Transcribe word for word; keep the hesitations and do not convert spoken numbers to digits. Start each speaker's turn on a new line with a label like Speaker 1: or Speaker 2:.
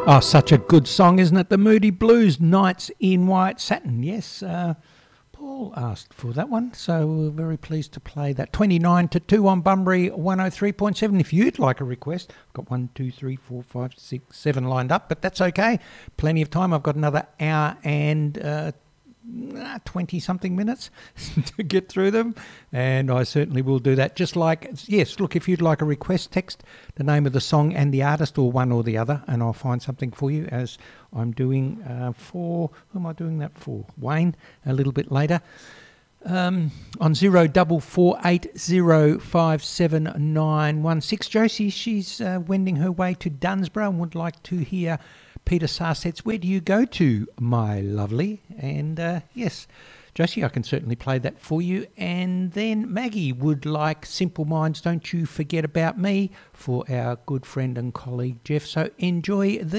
Speaker 1: Oh, such a good song, isn't it? The Moody Blues, Nights in White Satin. Yes, uh, Paul asked for that one, so we're very pleased to play that. twenty-nine to two on Bunbury one oh three point seven. If you'd like a request, I've got one, two, three, four, five, six, seven lined up, but that's okay. Plenty of time. I've got another hour and uh, twenty-something minutes to get through them, and I certainly will do that. Just like, yes, look, if you'd like a request, text the name of the song and the artist, or one or the other, and I'll find something for you, as I'm doing uh, for, who am I doing that for? Wayne, a little bit later. Um, on zero double four eight zero five seven nine one six. Josie, she's uh, wending her way to Dunsborough and would like to hear Peter Sarset's Where Do You Go To, My Lovely? And uh, yes, Josie, I can certainly play that for you. And then Maggie would like Simple Minds, Don't You Forget About Me, for our good friend and colleague Jeff. So enjoy the